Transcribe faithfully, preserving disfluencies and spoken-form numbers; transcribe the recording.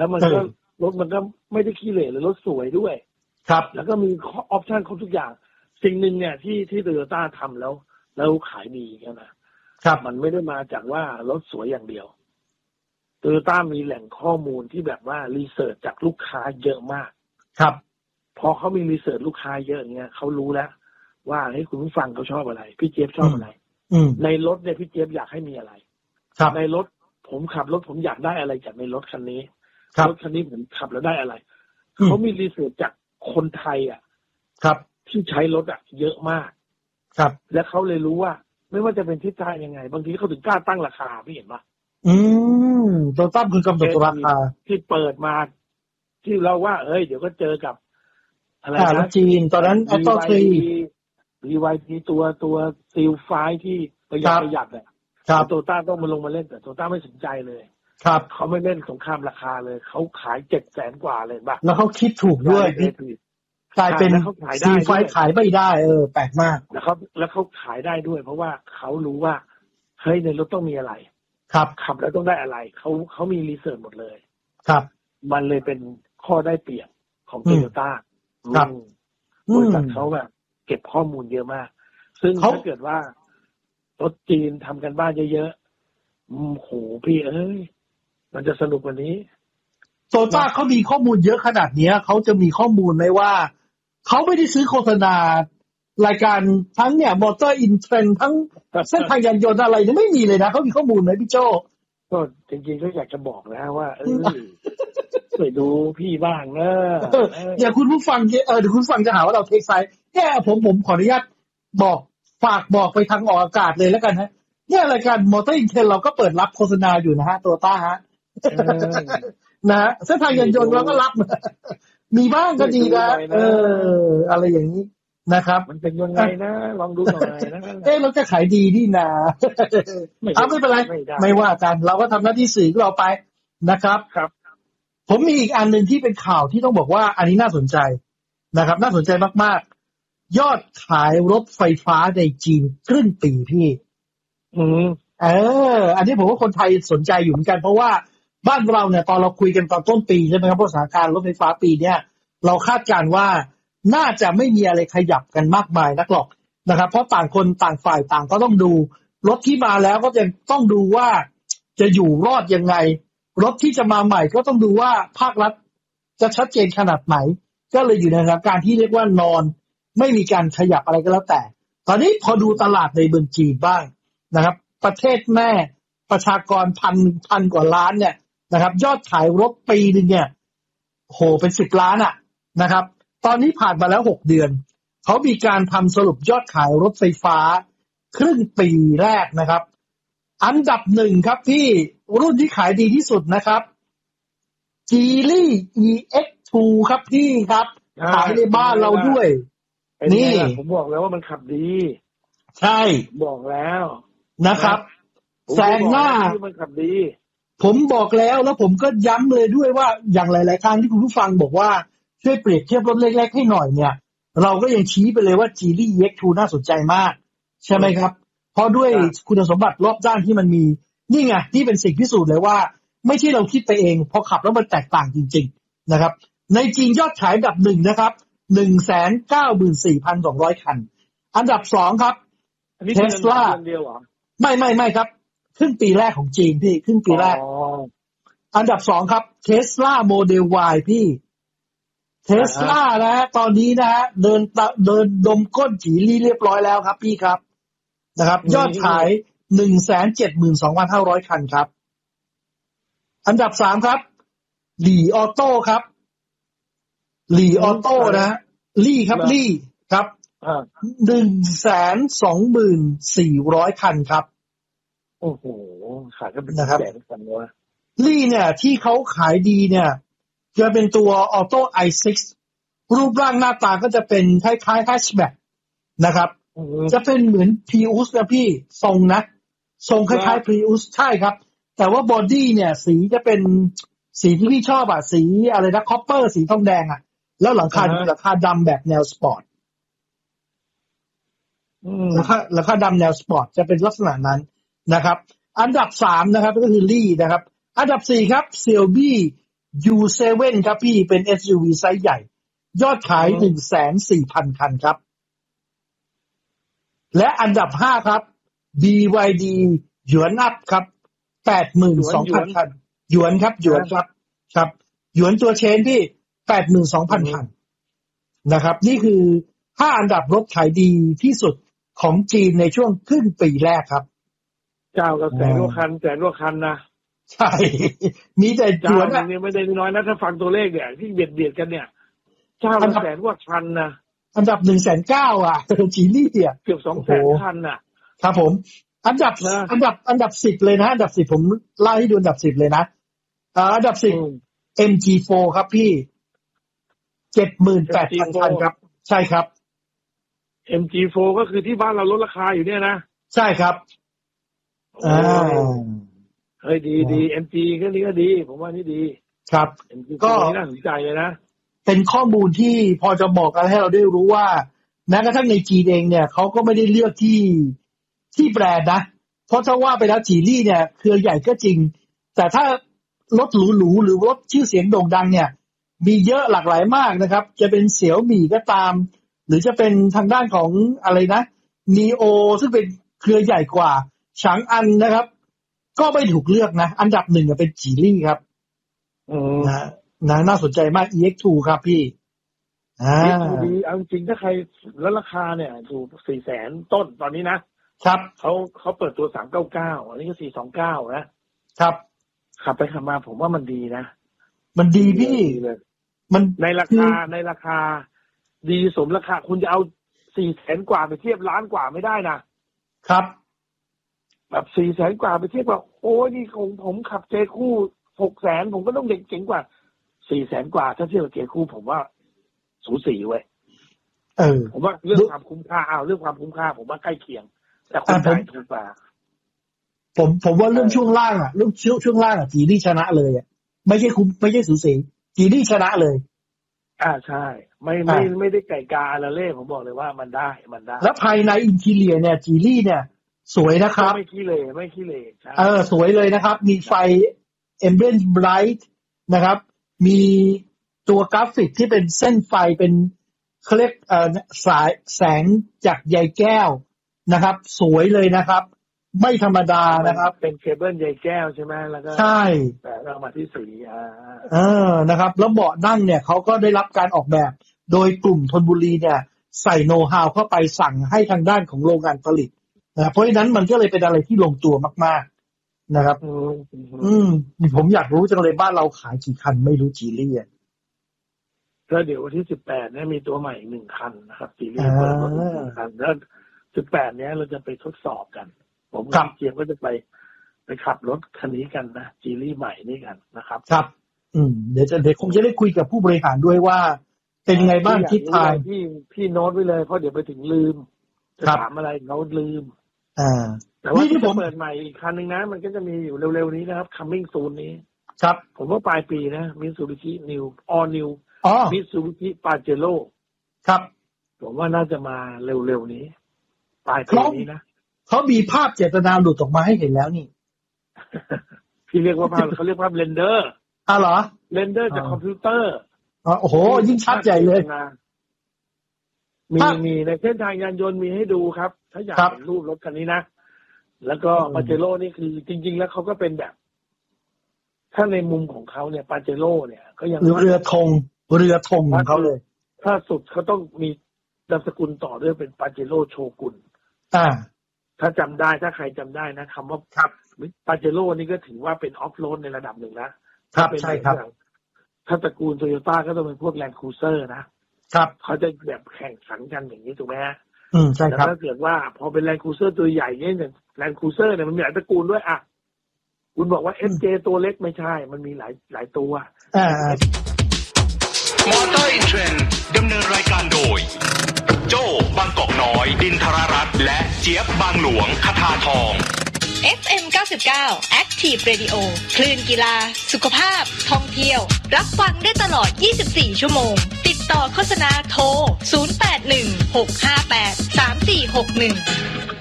แล้วมันก็รถมันก็ไม่ได้ขี้เหร่เลยรถสวยด้วยครับแล้วก็มีออปชั่นครบทุกอย่างสิ่งหนึ่งเนี่ยที่ที่โตโยต้าทำแล้วแล้วขายดีนะครับมันไม่ได้มาจากว่ารถสวยอย่างเดียวโตโยต้ามีแหล่งข้อมูลที่แบบว่ารีเสิร์ชจากลูกค้าเยอะมากครับพอเขามีรีเสิร์ชลูกค้าเยอะอย่างเงี้ยเขารู้แล้วว่าเฮ้ยคุณผู้ฟังเขาชอบอะไรพี่เจี๊ยบชอบอะไรในรถเนี่ยพี่เจี๊ยบอยากให้มีอะไรในรถผมขับรถผมอยากได้อะไรจากในรถคันนี้รถคันนี้ผมขับแล้วได้อะไรเขามีรีเสิร์ชจากคนไทยอ่ะครับที่ใช้รถอ่ะเยอะมากครับและเขาเลยรู้ว่าไม่ว่าจะเป็นทิศทางยังไงบางทีเขาถึงกล้าตั้งราคาพี่เห็นปะอืมตัวตั้มคือกำหนดราคาที่เปิดมาที่เราว่าเอ้ยเดี๋ยวก็เจอกับอะไรนะจีนตอนนั้นออโต้ทรีรีไวทีตัวตัวซีลไฟที่ประหยัดประหยัดเนี่ยโตต้าต้องมาลงมาเล่นแต่โตต้าไม่สนใจเลยครับเขาไม่เล่นสงครามราคาเลยเขาขายเจ็ดแสนกว่าเลยบ้าแล้วเขาคิดถูกด้วยกลายเป็นซีลไฟขายไม่ได้เออแปลกมากแล้วเขาแล้วเขาขายได้ด้วยเพราะว่าเขารู้ว่าเฮ้ยในรถต้องมีอะไรครับขับแล้วต้องได้อะไรเขาเขามีรีเสิร์ชหมดเลยครับมันเลยเป็นข้อได้เปรียบของโตโยต้าครับบริษัทเขาแบบเก็บข้อมูลเยอะมากซึ่งถ้าเกิดว่ารถจีนทำกันบ้านเยอะๆโอ้โหพี่เอ้ยมันจะสนุกกว่านี้โตโยต้าเขามีข้อมูลเยอะขนาดนี้เขาจะมีข้อมูลไหมว่าเขาไม่ได้ซื้อโฆษณารายการทั้งเนี่ยมอเตอร์อินเทรนด์ทั้งเส้นทางยานยนต์อะไรเนี่ยไม่มีเลยนะเขามีข้อมูลไหมพี่โจ้ก็จริงๆก็อยากจะบอกนะว่าเออช่วยดูพี่บ้างนะอย่าคุณผู้ฟังเออเดี๋ยวคุณฟังจะหาว่าเราเทคไซด์แค่ผมผมขออนุญาตบอกฝากบอกไปทางออกอากาศเลยแล้วกันฮะเนี่ยรายการมอเตอร์อินเทรนด์เราก็เปิดรับโฆษณาอยู่นะฮะโตโยต้าฮะนะฮะเส้นทางยานยนต์เราก็รับมีบ้างก็ดีนะเอออะไรอย่างนี้นะครับมันเป็นยังไงนะลองดูหน่อยนะเอ๊ะเราจะขายดีนี่นะเอาไม่เป็นไรไม่ว่ากันเราก็ทำหน้าที่สื่อของเราไปนะครับครับผมมีอีกอันนึงที่เป็นข่าวที่ต้องบอกว่าอันนี้น่าสนใจนะครับน่าสนใจมากๆยอดขายรถไฟฟ้าในจีนครึ่งปีพี่อืมเอออันนี้ผมว่าคนไทยสนใจอยู่เหมือนกันเพราะว่าบ้านเราเนี่ยตอนเราคุยกันตอนต้นปีใช่ไหมครับสถานการณ์รถไฟฟ้าปีเนี้ยเราคาดการณ์ว่าน่าจะไม่มีอะไรขยับกันมากมายนักหรอกนะครับเพราะต่างคนต่างฝ่ายต่างก็ต้องดูรถที่มาแล้วก็ยังต้องดูว่าจะอยู่รอดยังไงรถที่จะมาใหม่ก็ต้องดูว่าภาครัฐจะชัดเจนขนาดไหนก็เลยอยู่ในสถานการณ์ที่เรียกว่านอนไม่มีการขยับอะไรก็แล้วแต่ตอนนี้พอดูตลาดในเมืองจีนบ้างนะครับประเทศแม่ประชากรพันพันกว่าล้านเนี่ยนะครับยอดขายรถปีนึงเนี่ยโหเป็นสิบล้านอ่ะนะครับตอนนี้ผ่านมาแล้วหกเดือนเขามีการทำสรุปยอดขายรถไฟฟ้าครึ่งปีแรกนะครับอันดับหนึ่งครับพี่รุ่นที่ขายดีที่สุดนะครับ Geely อี เอ็กซ์ ทู ครับพี่ครับขายในบ้านเราด้วยนี่ผมบอกแล้วว่ามันขับดีใช่บอกแล้วนะครับแซงหน้ามันขับดีผมบอกแล้วแล้วผมก็ย้ำเลยด้วยว่าอย่างหลายๆครั้งที่คุณผู้ฟังบอกว่าช่วยเปรียบเทียบรถเล็กๆให้หน่อยเนี่ยเราก็ยังชี้ไปเลยว่า Geely อี เอ็กซ์ ทู น่าสนใจมากใช่ไหมครับเพราะด้วยคุณสมบัติรอบด้านที่มันมีนี่ไงที่เป็นสิ่งพิสูจน์เลยว่าไม่ใช่เราคิดไปเองพอขับแล้วมันแตกต่างจริงๆนะครับในจีนยอดขายอันดับหนึ่งนะครับ หนึ่งแสนเก้าหมื่นสี่พันสองร้อย คันอันดับสองครับ Tesla ไม่ไม่ไม่ครับครึ่งปีแรกของจีนพี่ครึ่งปีแรกอันดับสองครับ Tesla Model Y พี่เทสลานะฮะตอนนี้นะฮะเดินเดินดมก้นจีรี่เรียบร้อยแล้วครับพี่ครับนะครับยอดขาย หนึ่งแสนเจ็ดหมื่นสองพันห้าร้อย คันครับอันดับสามครับหลี่ออโต้ครับหลี่ออโต้นะลี่ครับลี่ครับ หนึ่งแสนสองหมื่นสี่ร้อย คันครับโอ้โหขายก็เป็นแสนคันวะลี่เนี่ยที่เขาขายดีเนี่ยจะเป็นตัว Auto ไอ ซิกซ์ รูปร่างหน้าตาก็จะเป็นคล้ายๆแฮชแบ็กนะครับจะเป็นเหมือน Prius นะพี่ทรงนะทรงคล้ายๆ Prius ใช่ครับแต่ว่าบอดี้เนี่ยสีจะเป็นสีที่พี่ชอบอ่ะสีอะไรนะคอปเปอร์สีทองแดงอ่ะแล้วหลังคาหลังคาดำแบบแนวสปอร์ตหลังคาหลังคาดำแนวสปอร์ตจะเป็นลักษณะนั้นนะครับอันดับสามนะครับก็คือลี่นะครับอันดับสี่ครับ Xiaomi ยู เซเว่น ครับพี่เป็น เอส ยู วี ไซส์ใหญ่ยอดขาย หนึ่งแสนสี่พัน คันครับและอันดับห้าครับ บี วาย ดี หยวนอัพครับ แปดหมื่นสองพัน คันหยวนครับหยวนครับครับหยวนตัวเชนพี่ แปดหมื่นสองพัน คันนะครับนี่คือห้าอันดับรถขายดีที่สุดของจีนในช่วงครึ่งปีแรกครับเจ้าก็แสนกว่าคันแสนกว่าคันนะใช่มีแต่หยวนนี่ไม่ได้น้อยนะถ้าฟังตัวเลขเนี่ยที่เบียดเบียดกันเนี่ยเจ้าละแสนกว่าคันนะอันดับหนึ่งแสนเก้าอ่ะจีนี่อ่ะเกือบสองแสนคันน่ะครับผมอันดับอันดับอันดับสิบเลยนะอันดับสิบผมไล่ให้ดูอันดับสิบเลยนะอันดับสิบ เอ็ม จี โฟร์ ครับพี่ เจ็ดหมื่นแปดพัน คันครับใช่ครับเอ็ม จี โฟร์ ก็คือที่บ้านเราลดราคาอยู่เนี่ยนะใช่ครับอ่าเฮ้ยดีดี เอ็ม จี ก็นี่ก็ดีผมว่านี่ดีครับก็น่าสนใจเลยนะเป็นข้อมูลที่พอจะบอกกันให้เราได้รู้ว่าแม้กระทั่งในจีนเองเนี่ยเขาก็ไม่ได้เลือกที่ที่แบรนด์นะเพราะถ้าว่าไปแล้วจีลี่เนี่ยเครือใหญ่ก็จริงแต่ถ้ารถหรูๆหรือรถชื่อเสียงโด่งดังเนี่ยมีเยอะหลากหลายมากนะครับจะเป็นเสี่ยวหมี่ก็ตามหรือจะเป็นทางด้านของอะไรนะนีโอซึ่งเป็นเครือใหญ่กว่าฉางอันนะครับก็ไม่ถูกเลือกนะอันดับหนึ่งเป็นจีลี่ครับนะนะน่าสนใจมาก อี เอ็กซ์ ทู ครับพี่อ่าดีเอาจริงถ้าใครแล้วราคาเนี่ยถูก สี่แสน ต้นตอนนี้นะครับเขาเขาเปิดตัวสามเก้าเก้าอันนี้ก็สี่สองเก้านะครับขับไปขับมาผมว่ามันดีนะมันดีพี่มันในราคาในราคาดีสมราคาคุณจะเอา สี่แสน กว่าไปเทียบล้านกว่าไม่ได้นะครับ แบบ สี่แสน กว่าไปเทียบว่าโอ้ยนี่ของผมขับเจคู่ หกแสน ผมก็ต้องเด็กเก่งกว่า สี่แสน กว่าถ้าเทียบกับเจคู่ผมว่าสูสีเว้ยเออผมว่าเรื่องความคุ้มค่าเอาเรื่องความคุ้มค่าผมว่าใกล้เคียงแต่คนจ่ายถูกกว่าผมผมว่าเรื่องช่วงล่างอ่ะเรื่องช่วงช่วงล่างอ่ะจีนี่ชนะเลยอ่ะไม่ใช่คุ้มไม่ใช่สูสีจีนี่ชนะเลยอ่าใช่ไม่ไม่ไม่ได้ไก่กาอะไรเล่ผมบอกเลยว่ามันได้มันได้แล้วภายในอินทีเรียเนี่ยจีนี่เนี่ยสวยนะครับไม่ขี้เหร่ไม่ขี้เหร่เออสวยเลยนะครับมีไฟเอมเบรนไบรท์นะครับมีตัวกราฟิกที่เป็นเส้นไฟเป็นเขาเรียกเอ่อสายแสงจากใยแก้วนะครับสวยเลยนะครับไม่ธรรมดานะครับเป็นเคเบิลใยแก้วใช่ไหมแล้วก็ใช่แต่เรามาที่สีอ่าเออนะครับแล้วเบาะนั่งเนี่ยเขาก็ได้รับการออกแบบโดยกลุ่มธนบุรีเนี่ยใส่โน้ตฮาวเข้าไปสั่งให้ทางด้านของโรงงานผลิตนะเพราะฉะนั้นมันก็เลยเป็นอะไรที่ลงตัวมากๆนะครับอืมผมอยากรู้จังเลยบ้านเราขายกี่คันไม่รู้จีลี่อ่ะก็เดี๋ยววันที่สิบแปดเนี่ยมีตัวใหม่หนึ่งคันนะครับจีลี่เปิดรถหนึ่งคันแล้วสิบแปดเนี้ยเราจะไปทดสอบกันผมกับเจียมก็จะไปไปขับรถคันนี้กันนะจีลี่ใหม่นี่กันนะครับครับอืมเดี๋ยวจะเดี๋ยวคงจะได้คุยกับผู้บริหารด้วยว่าเป็นไงบ้างทิศทางพี่พี่โน้ตไว้เลยเพราะเดี๋ยวไปถึงลืมจะถามอะไรเขาลืมอ่าแต่ว่าที่ผมเปิดใหม่อีกคันนึงนะมันก็จะมีอยู่เร็วๆนี้นะครับ coming soon นี้ครับผมว่าปลายปีนะมิตซูบิชินิวออลนิวมิตซูบิชิปาเจโร่ครับผมว่าน่าจะมาเร็วๆนี้ปลายปีนี้นะเขามีภาพเจตนาหลุดออกมาให้เห็นแล้วนี่พี่เรียกว่าภาพเขาเรียกภาพเรนเดอร์อ้าวเหรอเรนเดอร์จากคอมพิวเตอร์อ๋อโอ้โหยิ่งชัดใหญ่เลยมีมีในเส้นทางยานยนต์มีให้ดูครับถ้าอยากเห็นรูปรถคันนี้นะแล้วก็ปาเจโร่นี่คือจริงๆแล้วเขาก็เป็นแบบถ้าในมุมของเขาเนี่ยปาเจโร่เนี่ยก็ยังเรือธงเรือธงของเขาเลยถ้าสุดเขาต้องมีนามสกุลต่อด้วยเป็นปาเจโร่โชกุนอ่าถ้าจำได้ถ้าใครจำได้นะคำว่าครับปาเจโร่นี่ก็ถือว่าเป็นออฟโรดในระดับหนึ่งนะครับใช่ครับถ้าตระกูลโตโยต้าก็ต้องเป็นพวกแลนด์ครูเซอร์นะครับเขาจะแบบแข่งขันกันอย่างนี้ถูกไหมฮะอืมใช่ครับแต่ถ้าเกิดว่าพอเป็นแลนด์ครูเซอร์ตัวใหญ่เนี่ยแลนด์ครูเซอร์เนี่ยมันมีหลายตระกูลด้วยอ่ะคุณบอกว่า เอส เจ ตัวเล็กไม่ใช่มันมีหลายหลายตัวอ่ามอเตอร์อินเทรนด์ดำเนินรายการโดยโจ้บางกอกน้อยดินทรรัตน์และเจี๊ยบบางหลวงคทาทองเอฟ เอ็ม เก้าสิบเก้า Active Radio คลื่นกีฬาสุขภาพท่องเที่ยวรับฟังได้ตลอดยี่สิบสี่ชั่วโมงติดต่อโฆษณาโทรศูนย์ แปด หนึ่ง หก ห้า แปด สาม สี่ หก หนึ่ง